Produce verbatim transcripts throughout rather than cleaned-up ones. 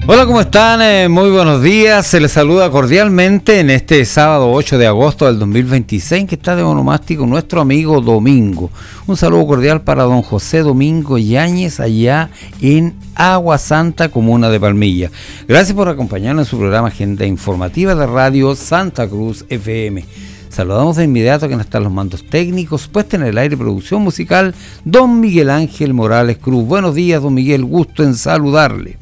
Hola, ¿cómo están? Eh, muy buenos días. Se les saluda cordialmente en este sábado ocho de agosto del dos mil veintiséis, que está de onomástico nuestro amigo Domingo. Un saludo cordial para don José Domingo Yáñez, allá en Agua Santa, comuna de Palmilla. Gracias por acompañarnos en su programa Agenda Informativa de Radio Santa Cruz F M. Saludamos de inmediato a quien están los mandos técnicos, puesta en el aire producción musical, don Miguel Ángel Morales Cruz. Buenos días, don Miguel, gusto en saludarle.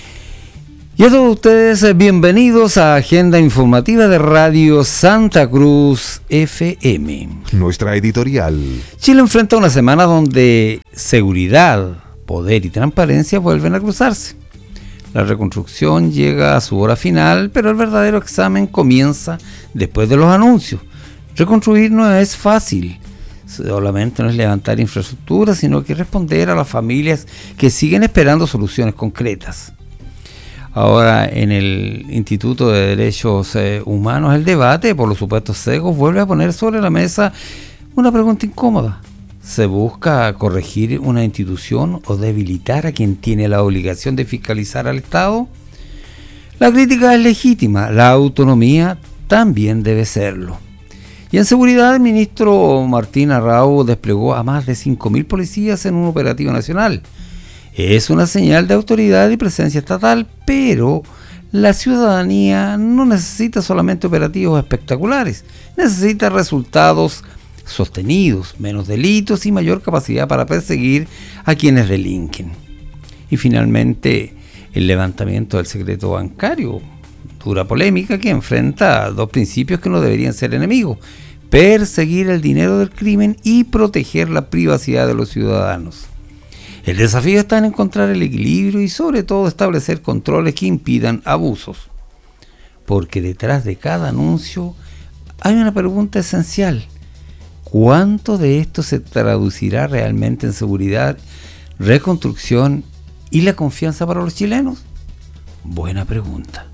Y a todos ustedes, bienvenidos a Agenda Informativa de Radio Santa Cruz F M. Nuestra editorial. Chile enfrenta una semana donde seguridad, poder y transparencia vuelven a cruzarse. La reconstrucción llega a su hora final, pero el verdadero examen comienza después de los anuncios. Reconstruir no es fácil. Solamente no es levantar infraestructura, sino que responder a las familias que siguen esperando soluciones concretas. Ahora, en el Instituto de Derechos eh, Humanos, el debate por los supuestos sesgos vuelve a poner sobre la mesa una pregunta incómoda. ¿Se busca corregir una institución o debilitar a quien tiene la obligación de fiscalizar al Estado? La crítica es legítima, la autonomía también debe serlo. Y en seguridad, el ministro Martín Arrau desplegó a más de cinco mil policías en un operativo nacional. Es una señal de autoridad y presencia estatal, pero la ciudadanía no necesita solamente operativos espectaculares, necesita resultados sostenidos, menos delitos y mayor capacidad para perseguir a quienes delinquen. Y finalmente, el levantamiento del secreto bancario, dura polémica que enfrenta dos principios que no deberían ser enemigos: perseguir el dinero del crimen y proteger la privacidad de los ciudadanos. El desafío está en encontrar el equilibrio y sobre todo establecer controles que impidan abusos. Porque detrás de cada anuncio hay una pregunta esencial: ¿cuánto de esto se traducirá realmente en seguridad, reconstrucción y la confianza para los chilenos? Buena pregunta.